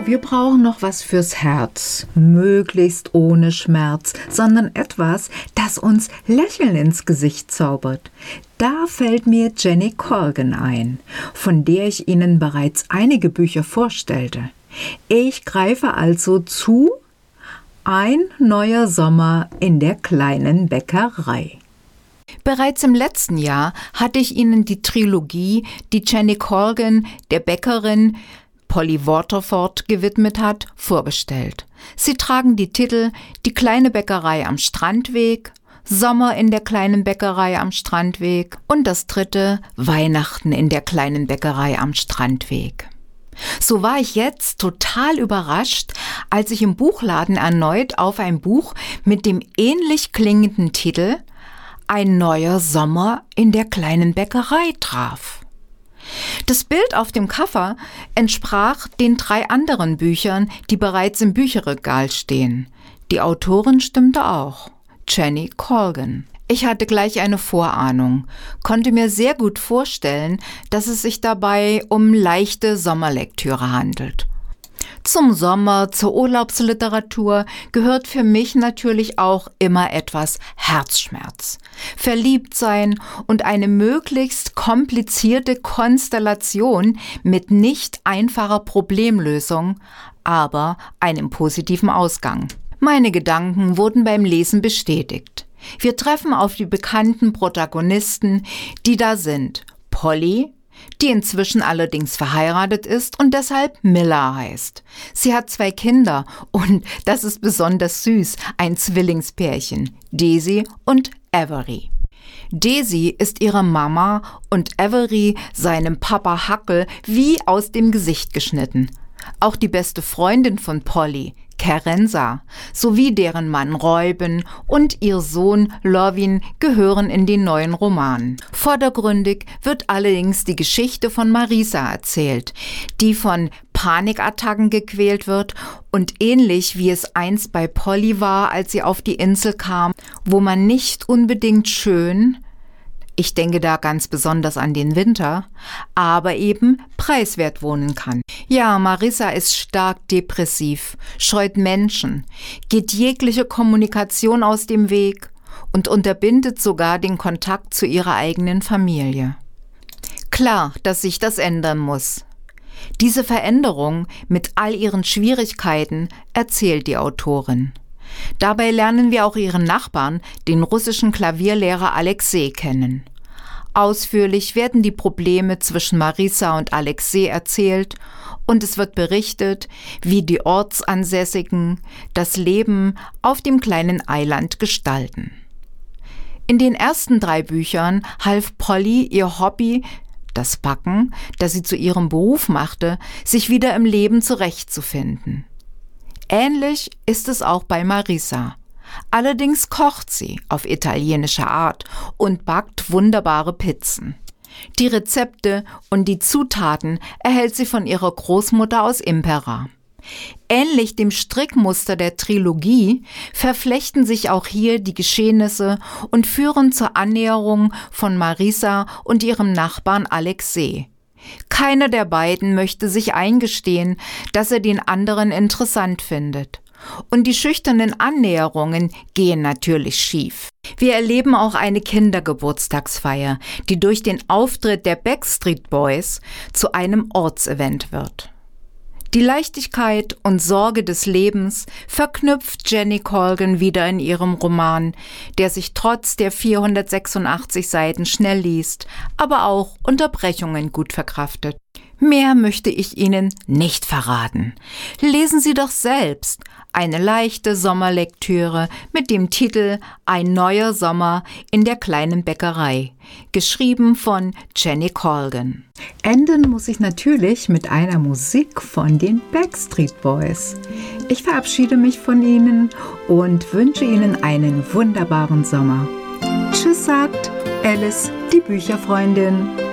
Wir brauchen noch was fürs Herz, möglichst ohne Schmerz, sondern etwas, das uns Lächeln ins Gesicht zaubert. Da fällt mir Jenny Colgan ein, von der ich Ihnen bereits einige Bücher vorstellte. Ich greife also zu Ein neuer Sommer in der kleinen Bäckerei. Bereits im letzten Jahr hatte ich Ihnen die Trilogie, die Jenny Colgan, der Bäckerin Polly Waterford gewidmet hat, vorgestellt. Sie tragen die Titel Die kleine Bäckerei am Strandweg, Sommer in der kleinen Bäckerei am Strandweg und das dritte Weihnachten in der kleinen Bäckerei am Strandweg. So war ich jetzt total überrascht, als ich im Buchladen erneut auf ein Buch mit dem ähnlich klingenden Titel Ein neuer Sommer in der kleinen Bäckerei traf. Das Bild auf dem Cover entsprach den 3 anderen Büchern, die bereits im Bücherregal stehen. Die Autorin stimmte auch, Jenny Colgan. Ich hatte gleich eine Vorahnung, konnte mir sehr gut vorstellen, dass es sich dabei um leichte Sommerlektüre handelt. Zum Sommer, zur Urlaubsliteratur gehört für mich natürlich auch immer etwas Herzschmerz. Verliebt sein und eine möglichst komplizierte Konstellation mit nicht einfacher Problemlösung, aber einem positiven Ausgang. Meine Gedanken wurden beim Lesen bestätigt. Wir treffen auf die bekannten Protagonisten, die da sind. Polly, die inzwischen allerdings verheiratet ist und deshalb Miller heißt. Sie hat 2 Kinder und, das ist besonders süß, ein Zwillingspärchen, Daisy und Avery. Daisy ist ihre Mama und Avery seinem Papa Huckle wie aus dem Gesicht geschnitten. Auch die beste Freundin von Polly, Carenza, sowie deren Mann Reuben und ihr Sohn Lovin gehören in den neuen Roman. Vordergründig wird allerdings die Geschichte von Marisa erzählt, die von Panikattacken gequält wird und ähnlich wie es einst bei Polly war, als sie auf die Insel kam, wo man nicht unbedingt schön, ich denke da ganz besonders an den Winter, aber eben preiswert wohnen kann. Ja, Marisa ist stark depressiv, scheut Menschen, geht jegliche Kommunikation aus dem Weg und unterbindet sogar den Kontakt zu ihrer eigenen Familie. Klar, dass sich das ändern muss. Diese Veränderung mit all ihren Schwierigkeiten erzählt die Autorin. Dabei lernen wir auch ihren Nachbarn, den russischen Klavierlehrer Alexei, kennen. Ausführlich werden die Probleme zwischen Marisa und Alexei erzählt und es wird berichtet, wie die Ortsansässigen das Leben auf dem kleinen Eiland gestalten. In den ersten 3 Büchern half Polly ihr Hobby, das Backen, das sie zu ihrem Beruf machte, sich wieder im Leben zurechtzufinden. Ähnlich ist es auch bei Marisa. Allerdings kocht sie auf italienische Art und backt wunderbare Pizzen. Die Rezepte und die Zutaten erhält sie von ihrer Großmutter aus Impera. Ähnlich dem Strickmuster der Trilogie verflechten sich auch hier die Geschehnisse und führen zur Annäherung von Marisa und ihrem Nachbarn Alexei. Keiner der beiden möchte sich eingestehen, dass er den anderen interessant findet. Und die schüchternen Annäherungen gehen natürlich schief. Wir erleben auch eine Kindergeburtstagsfeier, die durch den Auftritt der Backstreet Boys zu einem Ortsevent wird. Die Leichtigkeit und Sorge des Lebens verknüpft Jenny Colgan wieder in ihrem Roman, der sich trotz der 486 Seiten schnell liest, aber auch Unterbrechungen gut verkraftet. Mehr möchte ich Ihnen nicht verraten. Lesen Sie doch selbst eine leichte Sommerlektüre mit dem Titel Ein neuer Sommer in der kleinen Bäckerei, geschrieben von Jenny Colgan. Enden muss ich natürlich mit einer Musik von den Backstreet Boys. Ich verabschiede mich von Ihnen und wünsche Ihnen einen wunderbaren Sommer. Tschüss, sagt Alice, die Bücherfreundin.